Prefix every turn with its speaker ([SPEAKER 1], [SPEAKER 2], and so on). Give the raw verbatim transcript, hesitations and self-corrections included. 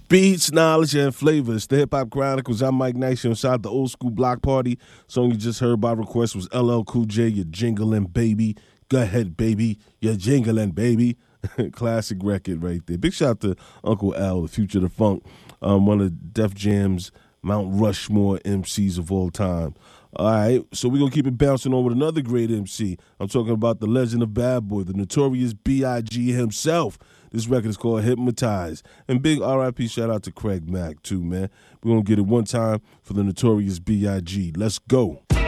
[SPEAKER 1] Beats, knowledge, and flavors. The Hip Hop Chronicles. I'm Mike Nice. Inside the Old School Block Party. Song you just heard by request was L L Cool J, You're Jingling Baby. Go ahead, baby. You're jingling, baby. Classic record right there. Big shout out to Uncle Al, the Future of the Funk, um, one of Def Jam's Mount Rushmore M Cs of all time. All right, so we're going to keep it bouncing on with another great M C. I'm talking about the legend of Bad Boy, the notorious B I G himself. This record is called Hypnotized. And big R I P shout out to Craig Mack, too, man. We're going to get it one time for the notorious B I G. Let's go.